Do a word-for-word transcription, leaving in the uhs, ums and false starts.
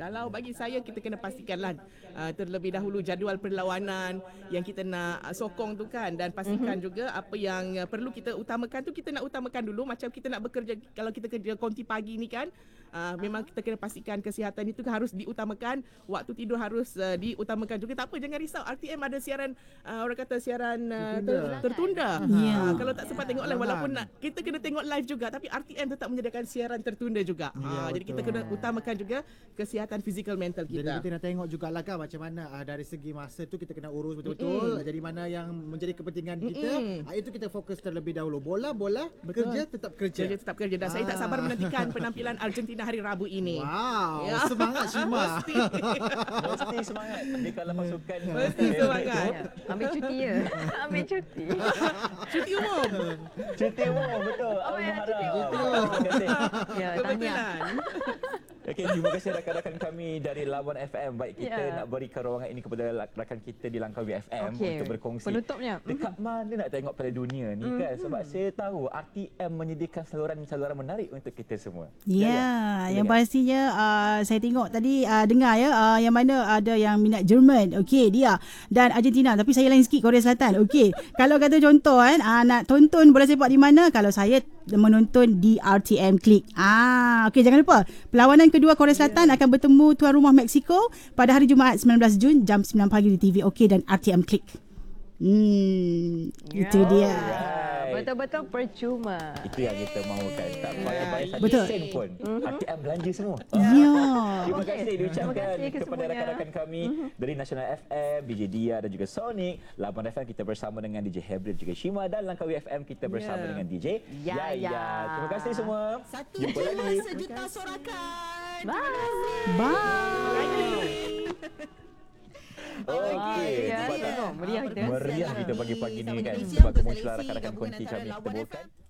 Kalau bagi saya kita kena pastikanlah uh, terlebih dahulu jadual perlawanan yang kita nak uh, sokong tu kan, dan pastikan mm-hmm. juga apa yang uh, perlu kita utamakan tu kita nak utamakan dulu. Macam kita nak bekerja, kalau kita kerja konti pagi ni kan, uh, memang kita kena pastikan kesihatan itu harus diutamakan, waktu tidur harus uh, diutamakan juga. Tak apa, jangan risau, R T M ada siaran uh, orang kata siaran uh, tertunda, tertunda. Yeah. Uh, kalau tak sempat tengok live, walaupun nak, kita kena tengok live juga, tapi R T M tetap menyediakan siaran tertunda juga. Yeah, uh, jadi kita kena utamakan juga kesihatan fizikal mental kita. Jadi kita nak tengok jugalah kan macam mana uh, dari segi masa tu kita kena urus betul-betul. Mm-hmm. Jadi mana yang menjadi kepentingan kita, mm-hmm. uh, itu kita fokus terlebih dahulu. Bola, bola, betul. Kerja tetap kerja. Kerja tetap kerja. Dan ah. saya tak sabar menantikan penampilan Argentina hari Rabu ini. Wow, ya. Semangat Syima. Mesti. Mesti semangat. Dia kalau pasukan mesti semangat. Ambil cuti ya. Ambil cuti. Cuti umum. Cuti umum, betul. Oh, ya, cuti umum. Terima kasih. Ya, tahniah. Okey, terima kasih rakan-rakan kami dari Labuan F M. Baik, kita yeah. nak berikan ruangan ini kepada rakan kita di Langkawi F M okay. untuk berkongsi. Penutupnya. Dekat mana nak tengok Piala Dunia ni kan? Sebab saya tahu R T M menyediakan saluran-saluran menarik untuk kita semua. Ya, yeah, yang pastinya uh, saya tengok tadi uh, dengar ya, uh, yang mana ada yang minat Jerman. Okey, dia. Dan Argentina, tapi saya lain sikit Korea Selatan. Okey. Kalau kata contoh kan, uh, nak tonton bola sepak di mana? Kalau saya menonton di R T M Click. Ah, okey, jangan lupa. Perlawanan kedua Korea Selatan yeah. akan bertemu tuan rumah Mexico pada hari Jumaat sembilan belas Jun jam sembilan pagi di T V OK dan R T M Click. Hmm, yeah. Itu dia. Right. Betul-betul percuma. Itu yang kita mahukan. Tak payah bayar satu sen pun. Mm-hmm. R T M belanja semua. Ya. Yeah. Terima kasih diucapkan kepada rakan-rakan kami mm-hmm. dari Nasional F M, D J Dia dan juga Sonic. Labuan F M kita bersama dengan D J Hebrid juga Syima, dan Langkawi F M kita bersama yeah. dengan D J Ya. Yaya. Terima kasih semua. Satu jumpa lagi. Sejuta sorakan. Bye. Bye. Okey, ya, ya. Meriah kita. Meriah kita pagi-pagi ni kan sebab kemunculan rakan-rakan konti kami kita bawakan.